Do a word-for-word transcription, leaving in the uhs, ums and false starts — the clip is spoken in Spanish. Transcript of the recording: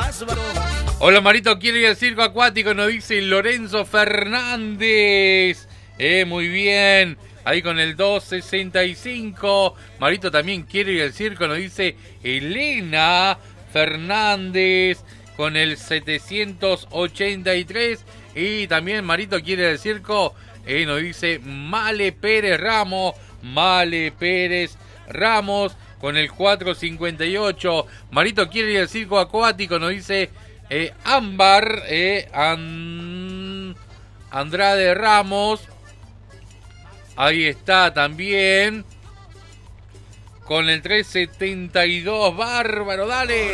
Hola Marito, quiere ir al circo acuático, nos dice Lorenzo Fernández. Eh, muy bien. Ahí con el doscientos sesenta y cinco. Marito también quiere ir al circo, nos dice Elena Fernández con el setecientos ochenta y tres. Y también Marito quiere ir al circo, eh, nos dice Male Pérez Ramos. Male Pérez Ramos con el cuatrocientos cincuenta y ocho. Marito quiere ir al circo acuático, nos dice eh, Ámbar eh, An... Andrade Ramos. Ahí está también con el trescientos setenta y dos. Bárbaro, dale.